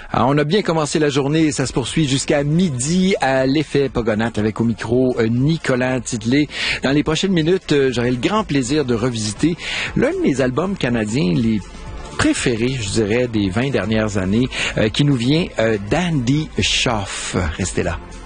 Alors, on a bien commencé la journée et ça se poursuit jusqu'à midi à l'effet Pogonath avec au micro Nicolas Tidelet. Dans les prochaines minutes, j'aurai le grand plaisir de revisiter l'un de mes albums canadiens les préférés, je dirais, des 20 dernières années, qui nous vient d'Andy Shauf. Restez là.